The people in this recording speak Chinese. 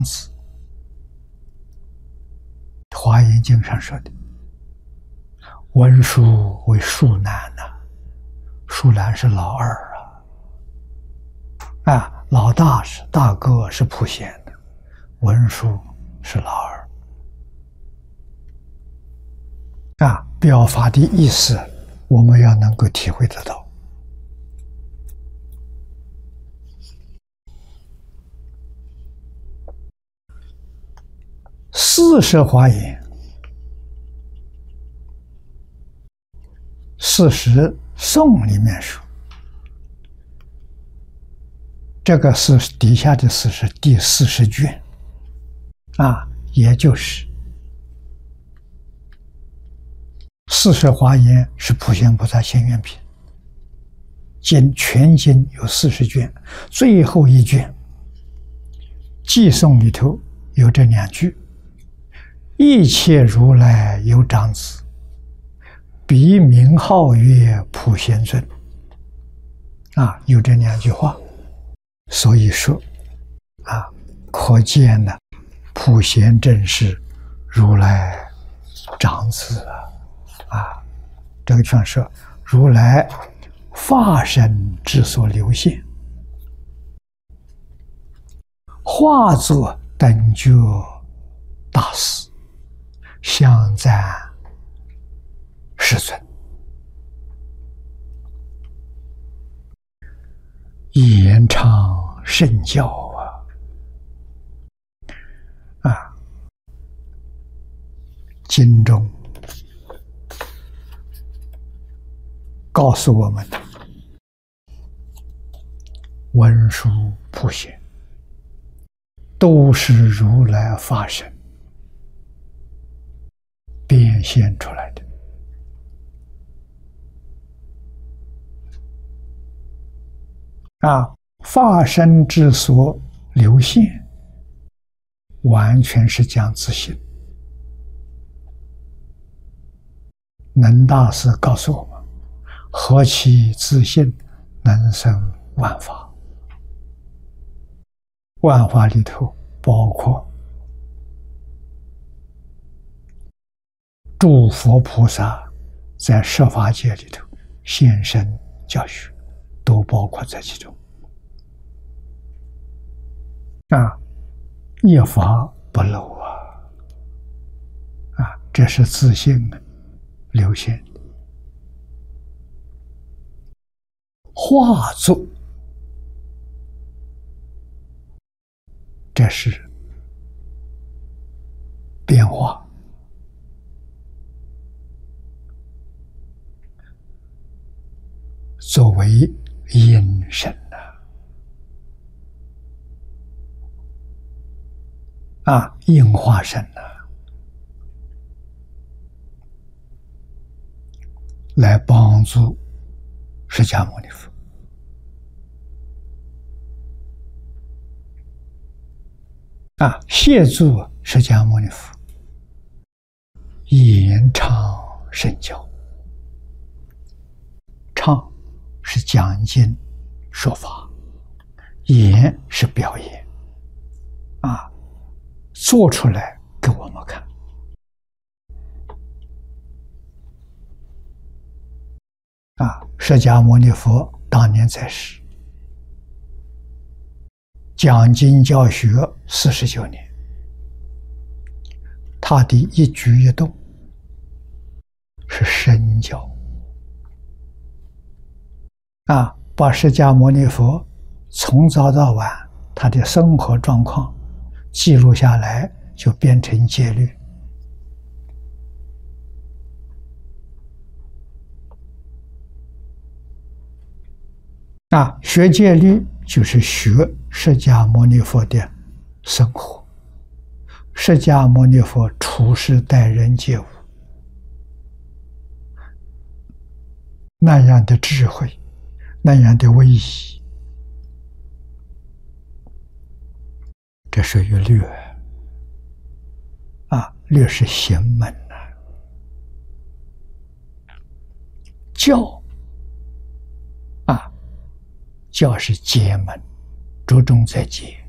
华严经上说的，文殊为庶男呐，庶男是老二老大是大哥是普贤的，文殊是老二表法的意思，我们要能够体会得到。四摄华严，四十颂里面说，这个是底下的四是第40卷也就是四摄华严是普贤菩萨行愿品，全经有40卷，最后一卷偈颂里头有这2句：一切如来有长子，彼名号曰普贤尊。有这2句话，所以说可见呢，普贤正是如来长子这个全是如来化身之所流现，化作等觉大士，相赞世尊，延长圣教经中告诉我们，文殊普贤都是如来法身变现出来的法身之所流现，完全是讲自性。能大师告诉我们，何其自性，能生万法。万法里头包括诸佛菩萨在十法界里头现身教学，都包括在其中一法不漏这是自性流现的。化作，这是变化，作为因身应化身来帮助释迦牟尼佛协助释迦牟尼佛延长圣教。唱是讲经说法，演是表演做出来给我们看释迦牟尼佛当年在世，讲经教学49年，他的一举一动是身教把释迦牟尼佛从早到晚他的生活状况记录下来，就变成戒律学戒律就是学释迦牟尼佛的生活，释迦牟尼佛处事待人接物那样的智慧，那样的威仪，这属于律律是行门教教是解门，着重在解